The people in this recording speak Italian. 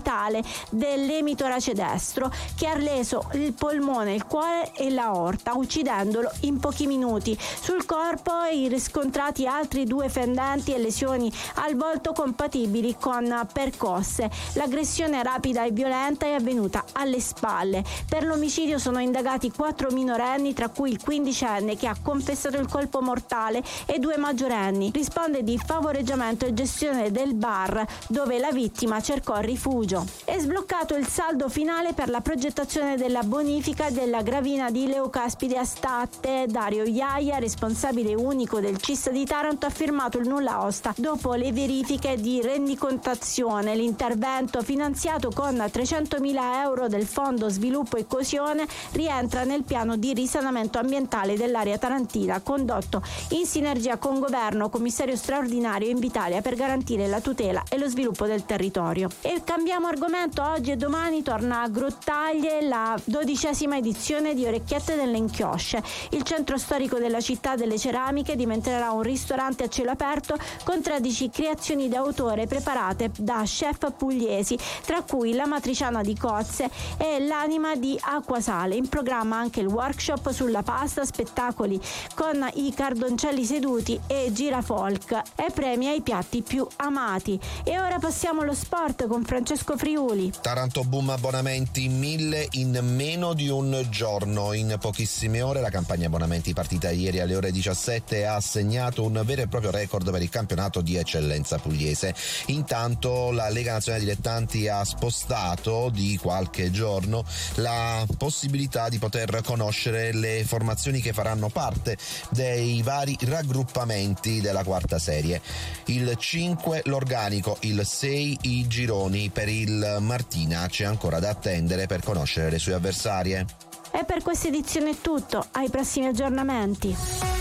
frontale dell'emitorace destro che ha leso il polmone, il cuore e l'aorta, uccidendolo in pochi minuti. Sul corpo riscontrati altri 2 fendenti e lesioni al volto compatibili con percosse. L'aggressione rapida e violenta è avvenuta alle spalle. Per l'omicidio sono indagati 4 minorenni, tra cui il 15enne che ha confessato il colpo mortale e 2 maggiorenni. Risponde di favoreggiamento e gestione del bar dove la vittima cercò rifugio. È sbloccato il saldo finale per la progettazione della bonifica della gravina di Leucaspide a Statte. Dario Iaia, responsabile unico del CIS di Taranto, ha firmato il nulla osta dopo le verifiche di rendicontazione. L'intervento, finanziato con 300.000 euro del Fondo Sviluppo e Coesione, rientra nel piano di risanamento ambientale dell'area tarantina, condotto in sinergia con governo, commissario straordinario e Invitalia per garantire la tutela e lo sviluppo del territorio. E cambiamo argomento. Oggi e domani torna a Grottaglie la 12ª edizione di Orecchiette delle Inchiosce. Il centro storico della città delle ceramiche diventerà un ristorante a cielo aperto con 13 creazioni d'autore preparate da chef pugliesi, tra cui la matriciana di Cozze e l'anima di Acquasale. In programma anche il workshop sulla pasta, spettacoli con i cardoncelli seduti e girafolk e premi ai piatti più amati. E ora passiamo allo sport con Francesco Friuli. Taranto boom abbonamenti, 1000 in meno di un giorno. In pochissime ore la campagna abbonamenti partita ieri alle ore 17 ha segnato un vero e proprio record per il campionato di eccellenza pugliese. Intanto la Lega Nazionale Dilettanti ha spostato di qualche giorno la possibilità di poter conoscere le formazioni che faranno parte dei vari raggruppamenti della quarta serie. Il 5 l'organico, il 6 i gironi. Per il Martina c'è ancora da attendere per conoscere le sue avversarie. E per questa edizione è tutto, ai prossimi aggiornamenti.